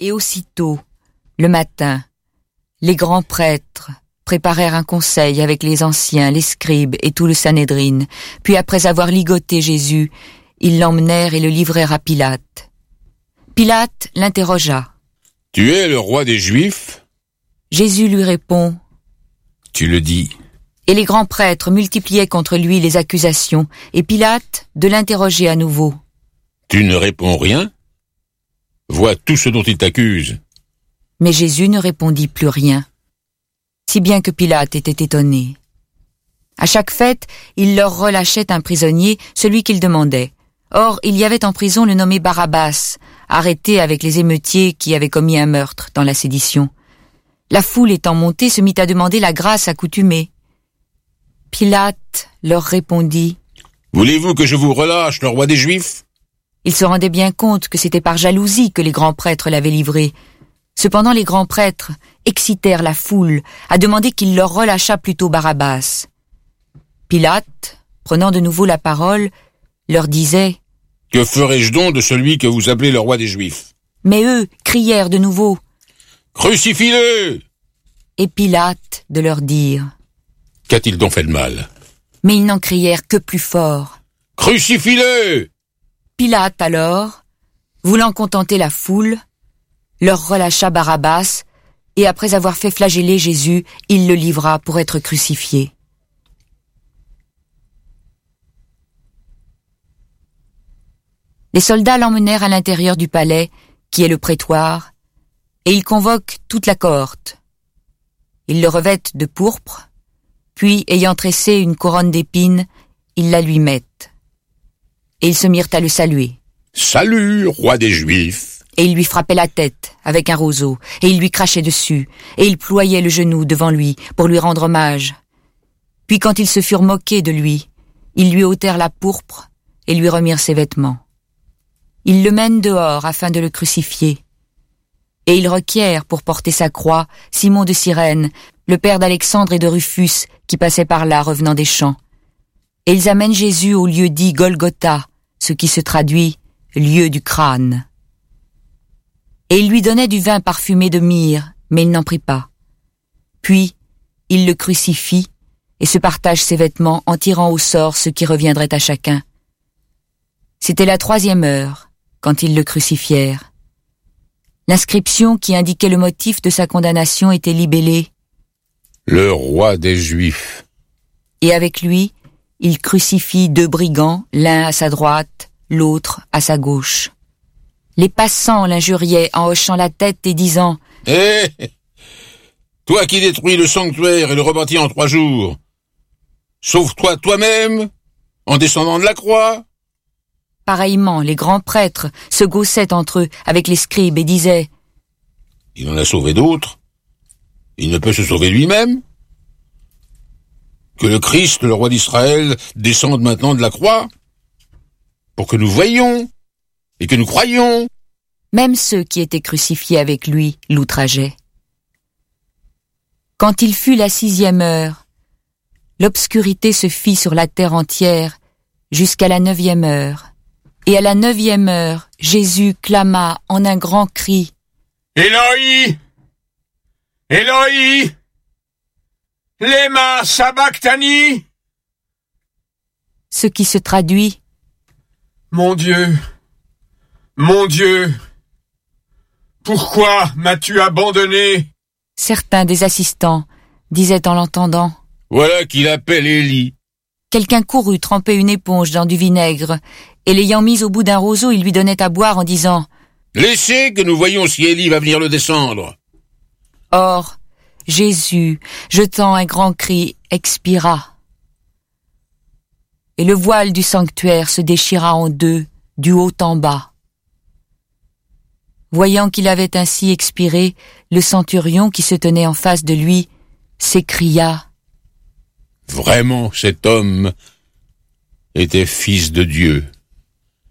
Et aussitôt, le matin, les grands prêtres préparèrent un conseil avec les anciens, les scribes et tout le Sanhédrin. Puis après avoir ligoté Jésus, ils l'emmenèrent et le livrèrent à Pilate. Pilate l'interrogea. « Tu es le roi des Juifs ?» Jésus lui répond. « Tu le dis. » Et les grands prêtres multipliaient contre lui les accusations, et Pilate de l'interroger à nouveau. « Tu ne réponds rien ? Vois tout ce dont ils t'accusent. » Mais Jésus ne répondit plus rien, si bien que Pilate était étonné. À chaque fête, il leur relâchait un prisonnier, celui qu'ils demandaient. Or, il y avait en prison le nommé Barabbas, arrêté avec les émeutiers qui avaient commis un meurtre dans la sédition. La foule étant montée se mit à demander la grâce accoutumée. Pilate leur répondit. « Voulez-vous que je vous relâche le roi des Juifs ?» Il se rendait bien compte que c'était par jalousie que les grands prêtres l'avaient livré. Cependant les grands prêtres excitèrent la foule à demander qu'il leur relâchât plutôt Barabbas. Pilate, prenant de nouveau la parole, leur disait « Que ferai-je donc de celui que vous appelez le roi des Juifs ?» Mais eux crièrent de nouveau « Crucifie-le !» Et Pilate de leur dire « Qu'a-t-il donc fait de mal ?» Mais ils n'en crièrent que plus fort. « Crucifie-le !» Pilate alors, voulant contenter la foule, leur relâcha Barabbas, et après avoir fait flageller Jésus, il le livra pour être crucifié. Les soldats l'emmenèrent à l'intérieur du palais, qui est le prétoire, et ils convoquent toute la cohorte. Ils le revêtent de pourpre, puis, ayant tressé une couronne d'épines, ils la lui mettent. Et ils se mirent à le saluer. « Salut, roi des Juifs !» Et ils lui frappaient la tête avec un roseau, et ils lui crachaient dessus, et ils ployaient le genou devant lui pour lui rendre hommage. Puis quand ils se furent moqués de lui, ils lui ôtèrent la pourpre et lui remirent ses vêtements. Ils le mènent dehors afin de le crucifier. Et ils requièrent pour porter sa croix Simon de Cyrène, le père d'Alexandre et de Rufus, qui passait par là revenant des champs. Et ils amènent Jésus au lieu dit Golgotha, ce qui se traduit « lieu du crâne ». Et ils lui donnaient du vin parfumé de myrrhe, mais il n'en prit pas. Puis, ils le crucifient et se partagent ses vêtements en tirant au sort ce qui reviendrait à chacun. C'était la 3e heure, quand ils le crucifièrent. L'inscription qui indiquait le motif de sa condamnation était libellée « Le roi des Juifs ». Et avec lui, il crucifie 2 brigands, l'un à sa droite, l'autre à sa gauche. Les passants l'injuriaient en hochant la tête et disant « Hé, toi qui détruis le sanctuaire et le rebâtis en 3 jours, sauve-toi toi-même en descendant de la croix !» Pareillement, les grands prêtres se gaussaient entre eux avec les scribes et disaient « Il en a sauvé d'autres. Il ne peut se sauver lui-même. Que le Christ, le roi d'Israël, descende maintenant de la croix pour que nous voyions et que nous croyions. » Même ceux qui étaient crucifiés avec lui l'outrageaient. Quand il fut la 6e heure, l'obscurité se fit sur la terre entière jusqu'à la 9e heure. Et à la 9e heure, Jésus clama en un grand cri « Éloi, Éloi, lema sabachthani » ce qui se traduit « Mon Dieu, pourquoi m'as-tu abandonné ?» Certains des assistants disaient en l'entendant « Voilà qu'il appelle Élie. » Quelqu'un courut tremper une éponge dans du vinaigre, et l'ayant mise au bout d'un roseau, il lui donnait à boire en disant « Laissez que nous voyions si Élie va venir le descendre. » Or, Jésus, jetant un grand cri, expira. Et le voile du sanctuaire se déchira en 2, du haut en bas. Voyant qu'il avait ainsi expiré, le centurion qui se tenait en face de lui s'écria « Vraiment, cet homme était fils de Dieu. »